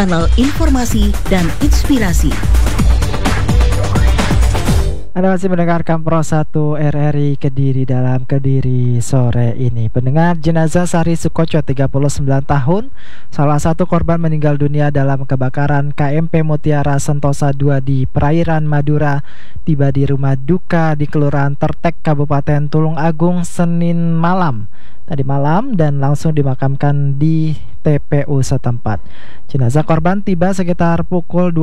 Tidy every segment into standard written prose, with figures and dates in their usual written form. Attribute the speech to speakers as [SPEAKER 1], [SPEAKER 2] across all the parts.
[SPEAKER 1] kanal informasi dan inspirasi.
[SPEAKER 2] Anda masih mendengarkan Pro 1 RRI Kediri dalam Kediri sore ini. Pendengar, jenazah Sari Sukoco 39 tahun, salah satu korban meninggal dunia dalam kebakaran KMP Mutiara Sentosa 2 di perairan Madura, tiba di rumah duka di Kelurahan Tertek, Kabupaten Tulung Agung, Senin malam dan langsung dimakamkan di TPU setempat. Jenazah korban tiba sekitar pukul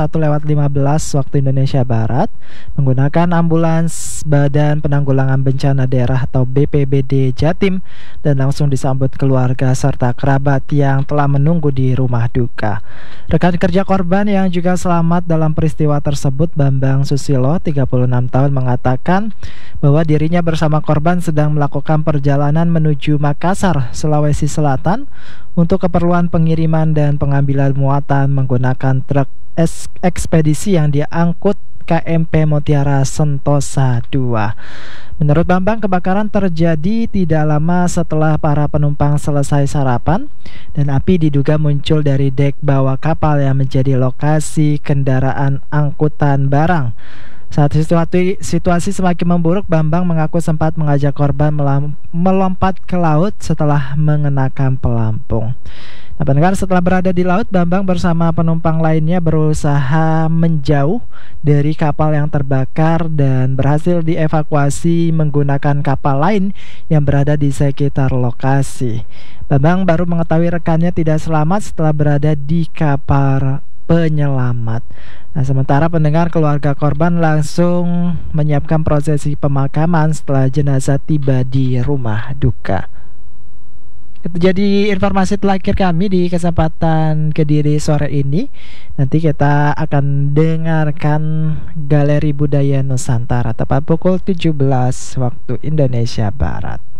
[SPEAKER 2] 21.15 waktu Indonesia Barat menggunakan ambulans Badan Penanggulangan Bencana Daerah atau BPBD Jatim dan langsung disambut keluarga serta kerabat yang telah menunggu di rumah duka. Rekan kerja korban yang juga selamat dalam peristiwa tersebut, Bambang Susilo, 36 tahun, mengatakan bahwa dirinya bersama korban sedang melakukan perjalanan menuju Makassar, Sulawesi Selatan untuk keperluan pengiriman dan pengambilan muatan menggunakan truk ekspedisi yang diangkut KMP Mutiara Sentosa 2. Menurut Bambang, kebakaran terjadi tidak lama setelah para penumpang selesai sarapan dan api diduga muncul dari dek bawah kapal yang menjadi lokasi kendaraan angkutan barang. Saat situasi semakin memburuk, Bambang mengaku sempat mengajak korban melompat ke laut setelah mengenakan pelampung. Nah, pendengar, setelah berada di laut, Bambang bersama penumpang lainnya berusaha menjauh dari kapal yang terbakar dan berhasil dievakuasi menggunakan kapal lain yang berada di sekitar lokasi. Bambang baru mengetahui rekannya tidak selamat setelah berada di kapal penyelamat. Nah, sementara pendengar, keluarga korban langsung menyiapkan prosesi pemakaman setelah jenazah tiba di rumah duka. Itu jadi informasi terakhir kami di kesempatan Kediri sore ini. Nanti kita akan dengarkan Galeri Budaya Nusantara tepat pukul 17 waktu Indonesia Barat.